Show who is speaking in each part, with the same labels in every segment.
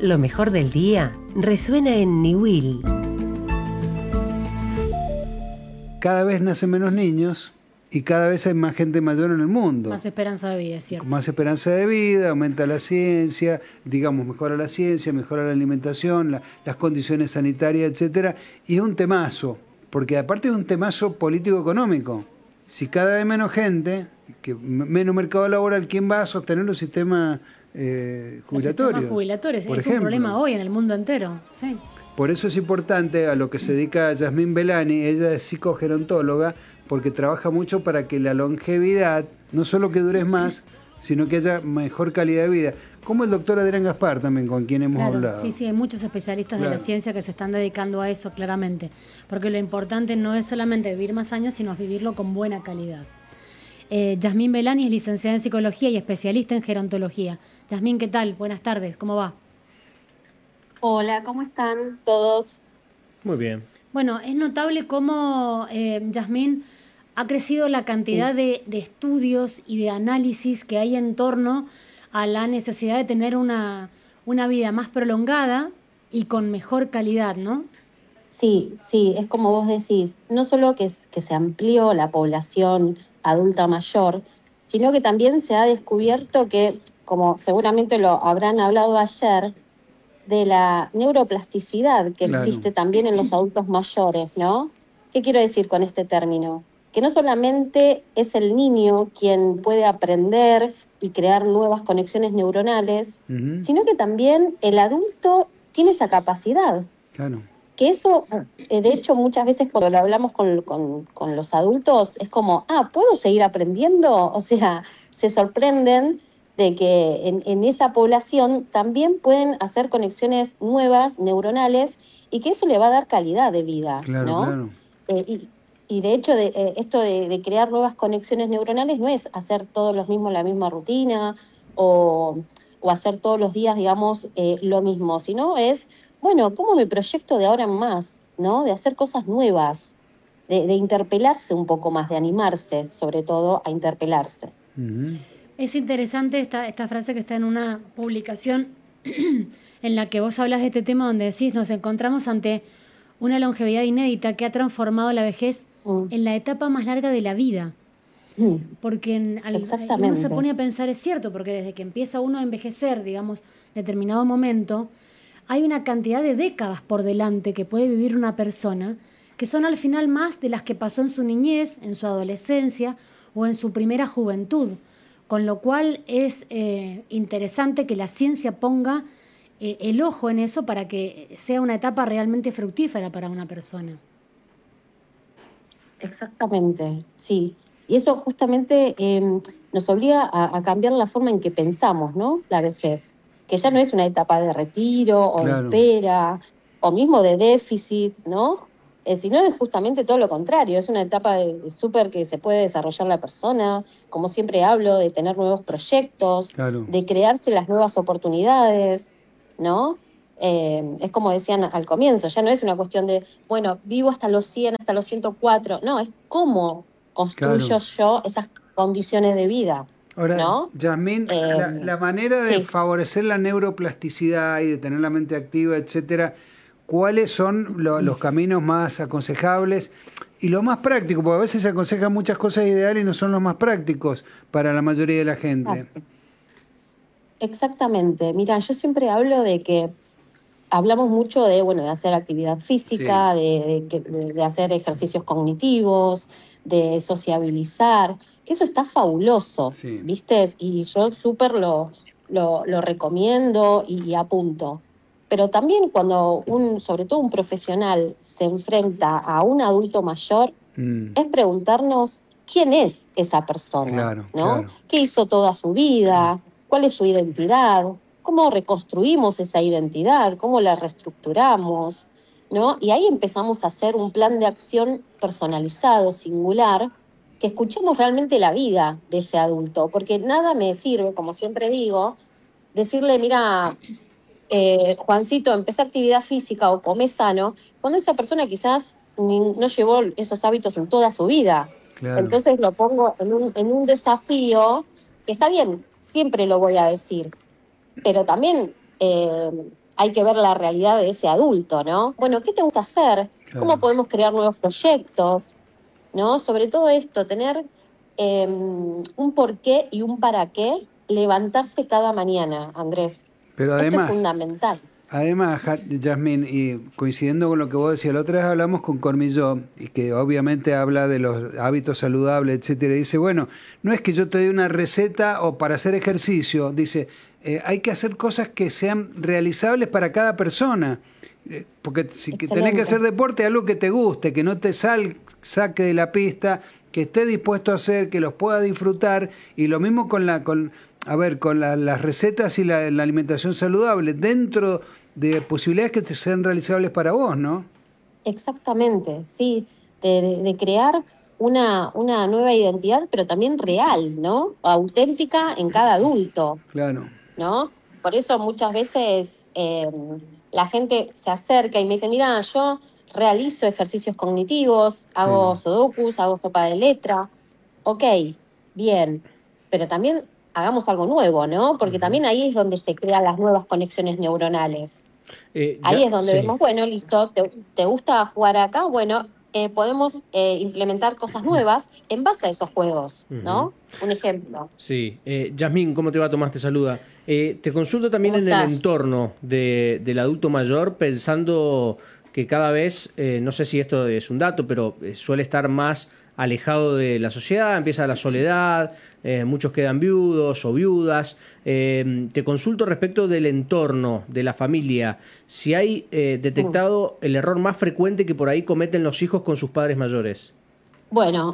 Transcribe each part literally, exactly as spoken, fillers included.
Speaker 1: Lo mejor del día resuena en Niwil.
Speaker 2: Cada vez nacen menos niños y cada vez hay más gente mayor en el mundo.
Speaker 3: Más esperanza de vida, es cierto.
Speaker 2: Más esperanza de vida, aumenta la ciencia, digamos, mejora la ciencia, mejora la alimentación, la, las condiciones sanitarias, etcétera. Y es un temazo, porque aparte es un temazo político-económico. Si cada vez menos gente, que menos mercado laboral, ¿quién va a sostener los sistemas eh, jubilatorios?
Speaker 3: Los sistemas jubilatorios,
Speaker 2: por
Speaker 3: es
Speaker 2: ejemplo.
Speaker 3: un problema hoy en el mundo entero, sí.
Speaker 2: Por eso es importante a lo que se dedica Yasmín Belani. Ella es psicogerontóloga, porque trabaja mucho para que la longevidad, no solo que dures más, sino que haya mejor calidad de vida. Como el doctor Adrián Gaspar también, con quien hemos
Speaker 3: claro,
Speaker 2: hablado.
Speaker 3: Sí, sí, hay muchos especialistas
Speaker 2: claro.
Speaker 3: de la ciencia que se están dedicando a eso, claramente. Porque lo importante no es solamente vivir más años, sino vivirlo con buena calidad. Eh, Yasmín Belani es licenciada en psicología y especialista en gerontología. Yasmín, ¿qué tal? Buenas tardes, ¿cómo va?
Speaker 4: Hola, ¿cómo están todos?
Speaker 5: Muy bien.
Speaker 3: Bueno, es notable cómo, eh, Yasmín, ha crecido la cantidad sí. de, de estudios y de análisis que hay en torno a la necesidad de tener una, una vida más prolongada y con mejor calidad, ¿no?
Speaker 4: Sí, sí, es como vos decís, no solo que, que se amplió la población adulta mayor, sino que también se ha descubierto que, como seguramente lo habrán hablado ayer, de la neuroplasticidad que claro. existe también en los adultos mayores, ¿no? ¿Qué quiero decir con este término? Que no solamente es el niño quien puede aprender y crear nuevas conexiones neuronales, uh-huh. sino que también el adulto tiene esa capacidad.
Speaker 2: Claro.
Speaker 4: Que eso, de hecho, muchas veces cuando lo hablamos con, con, con los adultos, es como, ah, ¿puedo seguir aprendiendo? O sea, se sorprenden de que en, en esa población también pueden hacer conexiones nuevas, neuronales, y que eso le va a dar calidad de vida,
Speaker 2: claro,
Speaker 4: ¿no?
Speaker 2: Claro.
Speaker 4: Eh, y, y de hecho, de, eh, esto de, de crear nuevas conexiones neuronales no es hacer todos los mismos la misma rutina o, o hacer todos los días, digamos, eh, lo mismo, sino es, bueno, ¿cómo me proyecto de ahora en más? ¿No? De hacer cosas nuevas, de, de interpelarse un poco más, de animarse, sobre todo, a interpelarse.
Speaker 2: Uh-huh.
Speaker 3: Es interesante esta, esta frase que está en una publicación en la que vos hablas de este tema donde decís, nos encontramos ante una longevidad inédita que ha transformado la vejez mm. en la etapa más larga de la vida.
Speaker 4: Mm.
Speaker 3: Porque en, al, uno se pone a pensar, es cierto, porque desde que empieza uno a envejecer, digamos, determinado momento, hay una cantidad de décadas por delante que puede vivir una persona, que son al final más de las que pasó en su niñez, en su adolescencia o en su primera juventud. Con lo cual es eh, interesante que la ciencia ponga eh, el ojo en eso para que sea una etapa realmente fructífera para una persona.
Speaker 4: Exactamente, sí. Y eso justamente eh, nos obliga a, a cambiar la forma en que pensamos, ¿no? La vejez. Que ya no es una etapa de retiro o claro. de espera, o mismo de déficit, ¿no? Eh, sino es justamente todo lo contrario, es una etapa de, de súper que se puede desarrollar la persona, como siempre hablo, de tener nuevos proyectos,
Speaker 2: claro.
Speaker 4: de crearse las nuevas oportunidades, ¿no? Eh, es como decían al comienzo, ya no es una cuestión de, bueno, vivo hasta los cien, hasta los ciento cuatro, no, es cómo construyo claro. yo esas condiciones de vida.
Speaker 2: Ahora,
Speaker 4: ¿no?
Speaker 2: Yasmín, eh, la, la manera de sí. favorecer la neuroplasticidad y de tener la mente activa, etcétera, ¿cuáles son lo, los caminos más aconsejables y lo más práctico? Porque a veces se aconsejan muchas cosas ideales y no son los más prácticos para la mayoría de la gente.
Speaker 4: Exacto. Exactamente. Mira, yo siempre hablo de que hablamos mucho de, bueno, de hacer actividad física, sí. de, de, de hacer ejercicios cognitivos, de sociabilizar, que eso está fabuloso, sí. ¿viste? Y yo súper lo, lo, lo recomiendo y apunto. Pero también cuando, un, sobre todo un profesional, se enfrenta a un adulto mayor, mm. es preguntarnos quién es esa persona,
Speaker 2: claro,
Speaker 4: ¿no?
Speaker 2: Claro.
Speaker 4: ¿Qué hizo toda su vida? ¿Cuál es su identidad? ¿Cómo reconstruimos esa identidad? ¿Cómo la reestructuramos? ¿No? Y ahí empezamos a hacer un plan de acción personalizado, singular, que escuchemos realmente la vida de ese adulto, porque nada me sirve, como siempre digo, decirle, mira, eh, Juancito, empecé actividad física o come sano, cuando esa persona quizás ni, no llevó esos hábitos en toda su vida. Claro. Entonces lo pongo en un, en un desafío que está bien, siempre lo voy a decir, pero también eh, hay que ver la realidad de ese adulto, ¿no? Bueno, ¿qué te gusta hacer? Claro. ¿Cómo podemos crear nuevos proyectos? ¿No? Sobre todo esto, tener eh, un porqué y un para qué, levantarse cada mañana, Andrés.
Speaker 2: Pero además,
Speaker 4: esto es fundamental.
Speaker 2: Además, Yasmín, y coincidiendo con lo que vos decías, la otra vez hablamos con Cormilló, y que obviamente habla de los hábitos saludables, etcétera, y dice, bueno, no es que yo te dé una receta o para hacer ejercicio, dice, eh, hay que hacer cosas que sean realizables para cada persona, eh, porque si que tenés que hacer deporte, algo que te guste, que no te sal, saque de la pista, que esté dispuesto a hacer, que los pueda disfrutar, y lo mismo con la... con A ver, con la, las recetas y la, la alimentación saludable, dentro de posibilidades que sean realizables para vos, ¿no?
Speaker 4: Exactamente, sí, de, de crear una, una nueva identidad, pero también real, ¿no? Auténtica en cada adulto.
Speaker 2: Claro.
Speaker 4: ¿No? Por eso muchas veces eh, la gente se acerca y me dice, mira, yo realizo ejercicios cognitivos, hago sí. sudokus, hago sopa de letra. Ok, bien, pero también hagamos algo nuevo, ¿no? Porque uh-huh. también ahí es donde se crean las nuevas conexiones neuronales. Eh, ya, ahí es donde sí. vemos, bueno, listo, ¿te, te gusta jugar acá? Bueno, eh, podemos eh, implementar cosas nuevas en base a esos juegos, ¿no? Uh-huh. Un ejemplo.
Speaker 5: Sí. Eh, Yasmín, ¿cómo te va? Tomás te saluda. Eh, te consulto también en estás? el entorno de, del adulto mayor, pensando que cada vez, eh, no sé si esto es un dato, pero suele estar más alejado de la sociedad, empieza la soledad, eh, muchos quedan viudos o viudas. Eh, te consulto respecto del entorno, de la familia, si hay eh, detectado el error más frecuente que por ahí cometen los hijos con sus padres mayores.
Speaker 4: Bueno,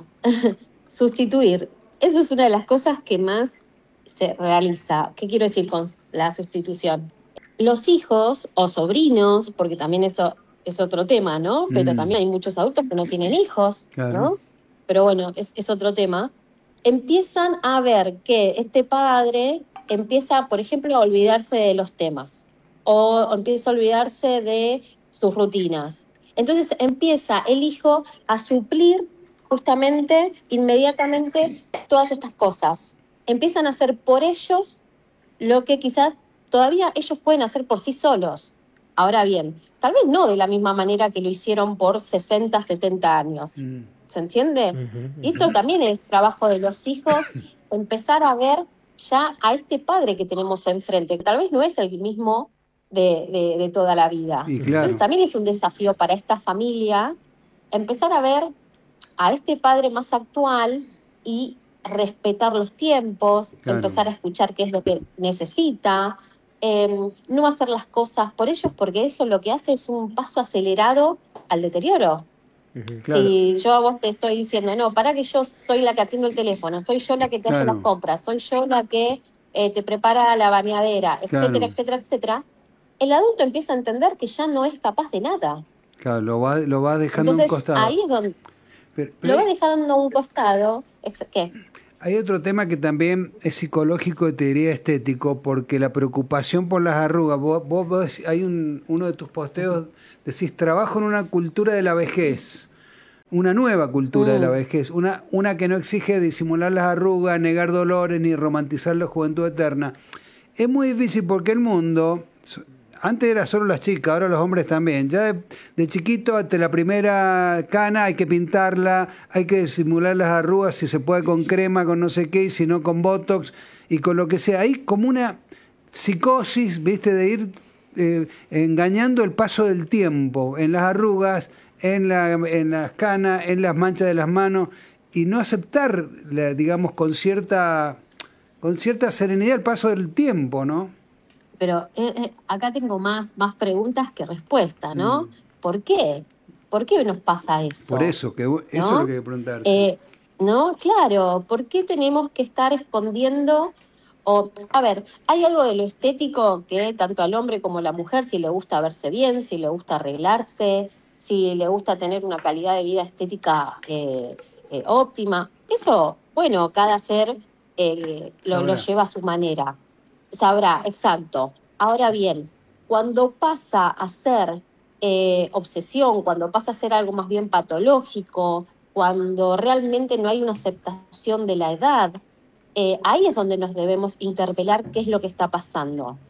Speaker 4: sustituir. Eso es una de las cosas que más se realiza. ¿Qué quiero decir con la sustitución? Los hijos o sobrinos, porque también eso es otro tema, ¿no? Pero mm. también hay muchos adultos que no tienen hijos, claro. ¿no? Pero bueno, es, es otro tema. Empiezan a ver que este padre empieza, por ejemplo, a olvidarse de los temas o, o empieza a olvidarse de sus rutinas. Entonces empieza el hijo a suplir justamente, inmediatamente, todas estas cosas. Empiezan a hacer por ellos lo que quizás todavía ellos pueden hacer por sí solos. Ahora bien, tal vez no de la misma manera que lo hicieron por sesenta, setenta años. Mm. ¿Se entiende? Uh-huh, uh-huh. Y esto también es trabajo de los hijos, empezar a ver ya a este padre que tenemos enfrente, que tal vez no es el mismo de, de, de toda la vida. Claro. Entonces también es un desafío para esta familia empezar a ver a este padre más actual y respetar los tiempos, claro. empezar a escuchar qué es lo que necesita, eh, no hacer las cosas por ellos, porque eso lo que hace es un paso acelerado al deterioro. Uh-huh, claro. Si yo a vos te estoy diciendo, no, para que yo soy la que atiendo el teléfono, soy yo la que te claro. hace las compras, soy yo la que eh, te prepara la bañadera, etcétera, claro. etcétera, etcétera, el adulto empieza a entender que ya no es capaz de nada.
Speaker 2: Claro, lo va, lo va dejando a un costado.
Speaker 4: Ahí es donde pero, pero lo va dejando a un costado. ¿Qué?
Speaker 2: Hay otro tema que también es psicológico y te diría estético, porque la preocupación por las arrugas, vos, vos, vos hay un, uno de tus posteos, decís, trabajo en una cultura de la vejez, una nueva cultura mm. de la vejez, una, una que no exige disimular las arrugas, negar dolores ni romantizar la juventud eterna. Es muy difícil porque el mundo, antes era solo las chicas, ahora los hombres también. Ya de, de chiquito, hasta la primera cana hay que pintarla, hay que disimular las arrugas, si se puede con crema, con no sé qué, y si no con botox y con lo que sea. Hay como una psicosis, ¿viste? De ir eh, engañando el paso del tiempo en las arrugas, en, la, en las canas, en las manchas de las manos, y no aceptar, la, digamos, con cierta, con cierta serenidad el paso del tiempo, ¿no?
Speaker 4: Pero eh, eh, acá tengo más, más preguntas que respuestas, ¿no? Mm. ¿Por qué? ¿Por qué nos pasa eso?
Speaker 2: Por eso, que eso ¿no? es lo que hay que preguntarse.
Speaker 4: Eh, no, claro, ¿por qué tenemos que estar escondiendo? O, a ver, hay algo de lo estético que tanto al hombre como a la mujer, si le gusta verse bien, si le gusta arreglarse, si le gusta tener una calidad de vida estética eh, eh, óptima, eso, bueno, cada ser eh, lo, lo lleva a su manera. Sabrá, exacto. Ahora bien, cuando pasa a ser eh, obsesión, cuando pasa a ser algo más bien patológico, cuando realmente no hay una aceptación de la edad, eh, ahí es donde nos debemos interpelar qué es lo que está pasando,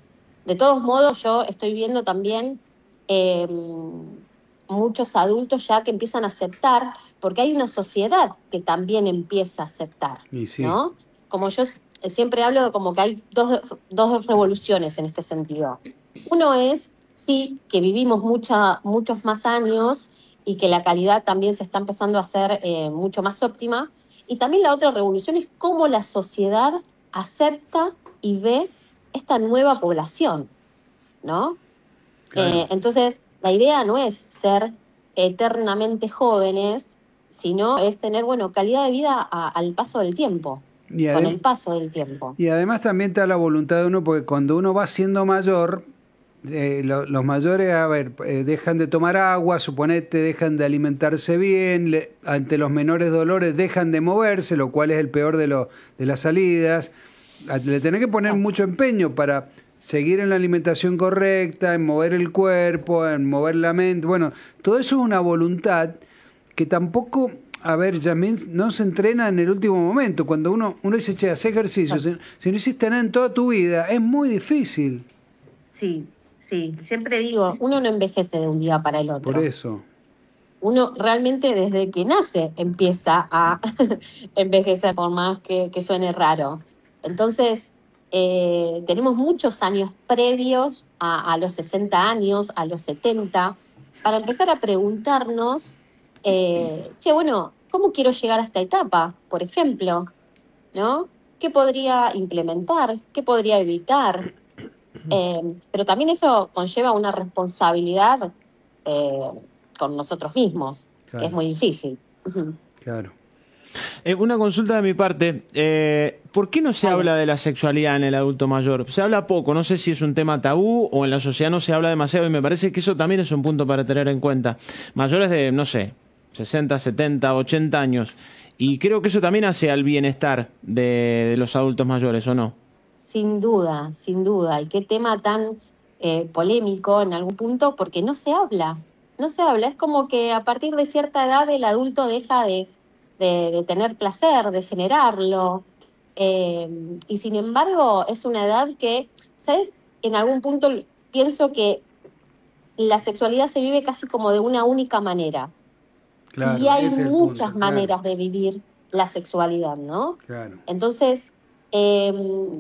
Speaker 4: de todos modos, yo estoy viendo también eh, muchos adultos ya que empiezan a aceptar, porque hay una sociedad que también empieza a aceptar,
Speaker 2: y sí.
Speaker 4: ¿no? Como yo siempre hablo de como que hay dos, dos revoluciones en este sentido. Uno es, sí, que vivimos mucha, muchos más años y que la calidad también se está empezando a hacer eh, mucho más óptima. Y también la otra revolución es cómo la sociedad acepta y ve esta nueva población, ¿no?
Speaker 2: Claro.
Speaker 4: Eh, entonces, la idea no es ser eternamente jóvenes, sino es tener, bueno, calidad de vida a, al paso del tiempo,
Speaker 2: y
Speaker 4: con el paso del tiempo.
Speaker 2: Y además también está la voluntad de uno, porque cuando uno va siendo mayor, eh, lo, los mayores, a ver, eh, dejan de tomar agua, suponete, dejan de alimentarse bien, le, ante los menores dolores dejan de moverse, lo cual es el peor de, lo, de las salidas. Le tenés que poner Exacto. mucho empeño para seguir en la alimentación correcta, en mover el cuerpo, en mover la mente. Bueno, todo eso es una voluntad que tampoco, a ver, Yasmín, no se entrena en el último momento. Cuando uno, uno dice, che, hace ejercicio, si, si no hiciste nada en toda tu vida, es muy difícil.
Speaker 4: Sí, sí. Siempre digo, uno no envejece de un día para el otro.
Speaker 2: Por eso.
Speaker 4: Uno realmente desde que nace empieza a envejecer, por más que, que suene raro. Entonces, eh, tenemos muchos años previos a, a los sesenta años, a los setenta, para empezar a preguntarnos, eh, che, bueno, ¿cómo quiero llegar a esta etapa? Por ejemplo, ¿no? ¿Qué podría implementar? ¿Qué podría evitar? Eh, pero también eso conlleva una responsabilidad eh, con nosotros mismos, claro. que es muy difícil. Uh-huh.
Speaker 2: Claro.
Speaker 6: Eh, una consulta de mi parte. Eh, ¿Por qué no se habla de la sexualidad en el adulto mayor? Se habla poco, no sé si es un tema tabú o en la sociedad no se habla demasiado y me parece que eso también es un punto para tener en cuenta. Mayores de, no sé, sesenta, setenta, ochenta años. Y creo que eso también hace al bienestar de, de los adultos mayores, ¿o no?
Speaker 4: Sin duda, sin duda. Y qué tema tan eh, polémico en algún punto, porque no se habla. No se habla. Es como que a partir de cierta edad el adulto deja de... De, de tener placer, de generarlo. Eh, y sin embargo, es una edad que, ¿sabes? En algún punto pienso que la sexualidad se vive casi como de una única manera.
Speaker 2: Claro,
Speaker 4: y hay muchas
Speaker 2: punto,
Speaker 4: maneras
Speaker 2: claro.
Speaker 4: de vivir la sexualidad, ¿no?
Speaker 2: Claro.
Speaker 4: Entonces, eh,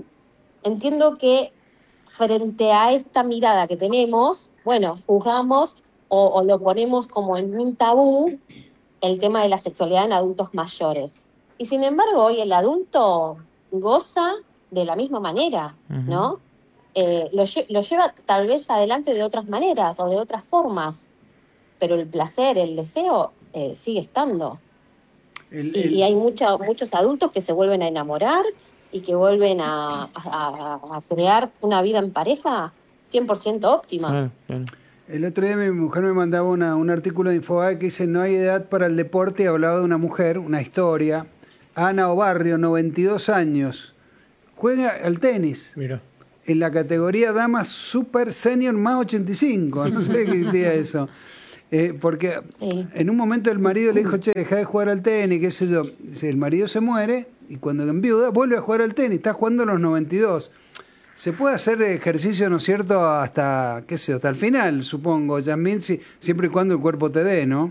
Speaker 4: entiendo que frente a esta mirada que tenemos, bueno, juzgamos o, o lo ponemos como en un tabú, el tema de la sexualidad en adultos mayores. Y sin embargo, hoy el adulto goza de la misma manera, uh-huh. ¿no? Eh, lo, lo lleva tal vez adelante de otras maneras o de otras formas, pero el placer, el deseo, eh, sigue estando. El, el... Y, y hay mucha, muchos adultos que se vuelven a enamorar y que vuelven a, a, a crear una vida en pareja cien por ciento óptima.
Speaker 6: Claro, claro.
Speaker 2: El otro día mi mujer me mandaba una, un artículo de Infobae que dice no hay edad para el deporte y hablaba de una mujer, una historia, Ana Obarrio, noventa y dos años, juega al tenis.
Speaker 5: Mira.
Speaker 2: En la categoría damas super senior más ochenta y cinco, no sé qué día eso. Eh, porque sí. En un momento el marido le dijo, che, deja de jugar al tenis, qué sé yo. Dice, el marido se muere y cuando enviuda vuelve a jugar al tenis, está jugando a los noventa y dos. Se puede hacer ejercicio, ¿no es cierto?, hasta, qué sé, hasta el final, supongo, Yasmín, si, siempre y cuando el cuerpo te dé, ¿no?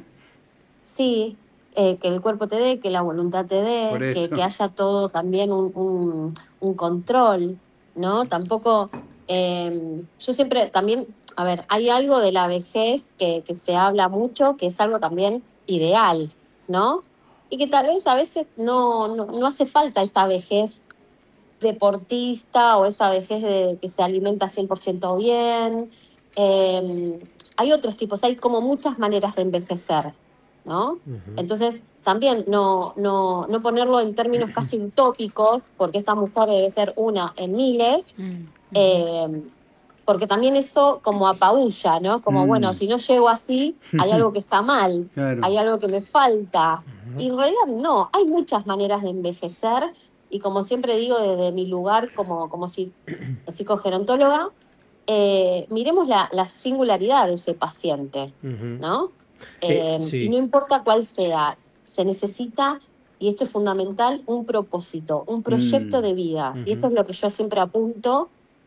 Speaker 4: Sí, eh, que el cuerpo te dé, que la voluntad te dé, que, que haya todo también un, un, un control, ¿no? Tampoco, eh, yo siempre también, a ver, hay algo de la vejez que, que se habla mucho, que es algo también ideal, ¿no? Y que tal vez a veces no, no, no hace falta esa vejez deportista o esa vejez de que se alimenta cien por ciento bien. Eh, hay otros tipos, hay como muchas maneras de envejecer, ¿no? Uh-huh. Entonces, también no, no, no ponerlo en términos casi utópicos, porque esta mujer debe ser una en miles, uh-huh. eh, porque también eso como apabulla, ¿no? Como, uh-huh. bueno, si no llego así, hay algo que está mal, claro. hay algo que me falta. Uh-huh. Y en realidad no, hay muchas maneras de envejecer. Y como siempre digo desde mi lugar como, como psicogerontóloga, eh, miremos la, la singularidad de ese paciente, uh-huh. ¿no? Eh, eh, sí. Y no importa cuál sea, se necesita, y esto es fundamental, un propósito, un proyecto mm. de vida. Uh-huh. Y esto es lo que yo siempre apunto,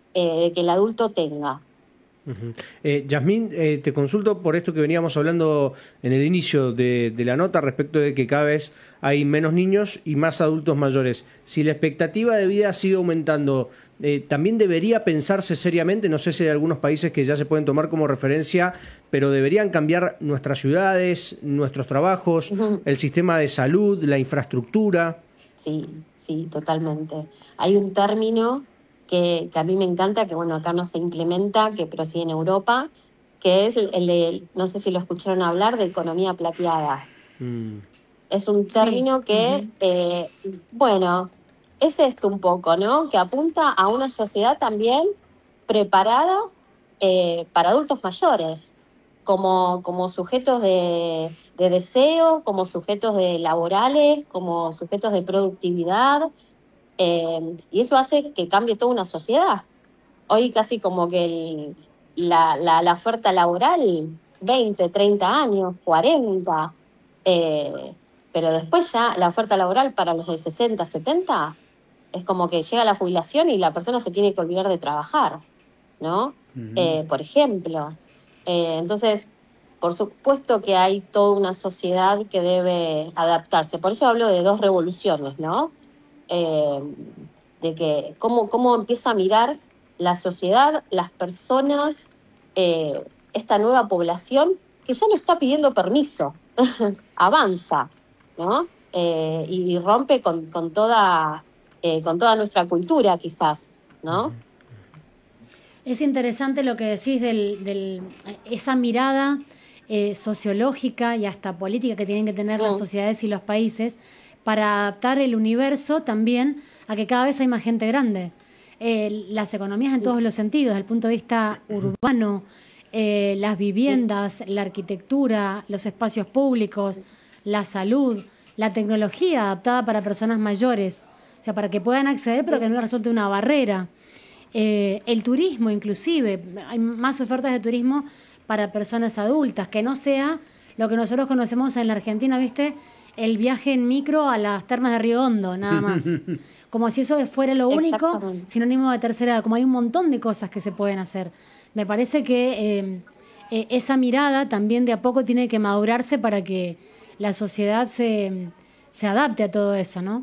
Speaker 4: eh, de que el adulto tenga.
Speaker 5: Uh-huh. Eh, Yasmín, eh, te consulto por esto que veníamos hablando en el inicio de, de la nota respecto de que cada vez hay menos niños y más adultos mayores. Si la expectativa de vida sigue aumentando, eh, también debería pensarse seriamente, no sé si hay algunos países que ya se pueden tomar como referencia, pero deberían cambiar nuestras ciudades, nuestros trabajos, uh-huh. el sistema de salud, la infraestructura.
Speaker 4: Sí, sí, totalmente. Hay un término Que, que a mí me encanta, que bueno, acá no se implementa, que pero sí en Europa, que es el, el, el no sé si lo escucharon hablar, de economía plateada. Mm. Es un término sí. que, uh-huh. eh, bueno, es esto un poco, ¿no? Que apunta a una sociedad también preparada eh, para adultos mayores, como, como sujetos de, de deseo, como sujetos de laborales, como sujetos de productividad. Eh, y eso hace que cambie toda una sociedad. Hoy casi como que el, la, la, la oferta laboral, veinte, treinta años, cuarenta, eh, pero después ya la oferta laboral para los de sesenta, setenta, es como que llega la jubilación y la persona se tiene que olvidar de trabajar, ¿no? Uh-huh. Eh, por ejemplo. Eh, entonces, por supuesto que hay toda una sociedad que debe adaptarse. Por eso hablo de dos revoluciones, ¿no? Eh, de que cómo, cómo empieza a mirar la sociedad, las personas, eh, esta nueva población que ya no está pidiendo permiso, avanza, ¿no? Eh, y, y rompe con, con, toda, eh, con toda nuestra cultura, quizás, ¿no?
Speaker 3: Es interesante lo que decís del, del esa mirada eh, sociológica y hasta política que tienen que tener mm. las sociedades y los países para adaptar el universo también a que cada vez hay más gente grande. Eh, las economías en todos los sentidos, desde el punto de vista urbano, eh, las viviendas, la arquitectura, los espacios públicos, la salud, la tecnología adaptada para personas mayores, o sea, para que puedan acceder pero que no resulte una barrera. Eh, el turismo inclusive, hay más ofertas de turismo para personas adultas, que no sea lo que nosotros conocemos en la Argentina, ¿viste? El viaje en micro a las termas de Río Hondo, nada más. Como si eso fuera lo único, sinónimo de tercera edad. Como hay un montón de cosas que se pueden hacer. Me parece que eh, eh, esa mirada también de a poco tiene que madurarse para que la sociedad se, se adapte a todo eso, ¿no?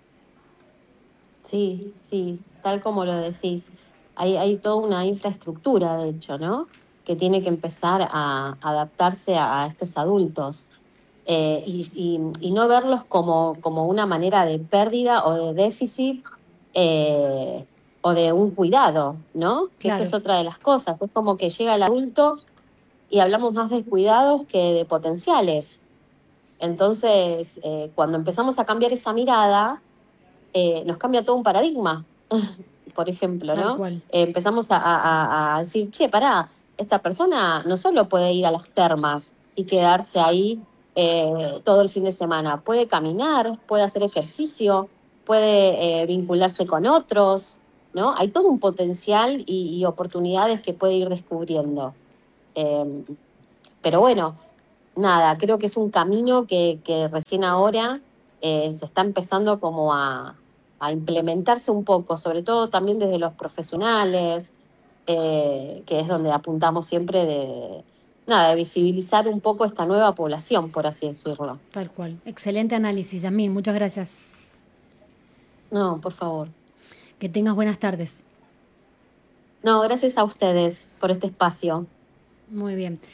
Speaker 4: Sí, sí, tal como lo decís. Hay, hay toda una infraestructura, de hecho, ¿no? Que tiene que empezar a adaptarse a, a estos adultos. Eh, y, y, y no verlos como, como una manera de pérdida o de déficit eh, o de un cuidado, ¿no? Que claro. Esto es otra de las cosas. Es como que llega el adulto y hablamos más de cuidados que de potenciales. Entonces, eh, cuando empezamos a cambiar esa mirada, eh, nos cambia todo un paradigma, por ejemplo, ¿no? Eh, empezamos a, a, a decir, che, pará, esta persona no solo puede ir a las termas y quedarse ahí Eh, todo el fin de semana. Puede caminar, puede hacer ejercicio, puede eh, vincularse con otros, ¿no? Hay todo un potencial y, y oportunidades que puede ir descubriendo. Eh, pero bueno, nada, creo que es un camino que, que recién ahora eh, se está empezando como a, a implementarse un poco, sobre todo también desde los profesionales, eh, que es donde apuntamos siempre de... Nada, de visibilizar un poco esta nueva población, por así decirlo.
Speaker 3: Tal cual. Excelente análisis, Yasmín. Muchas gracias.
Speaker 4: No, por favor.
Speaker 3: Que tengas buenas tardes.
Speaker 4: No, gracias a ustedes por este espacio.
Speaker 3: Muy bien.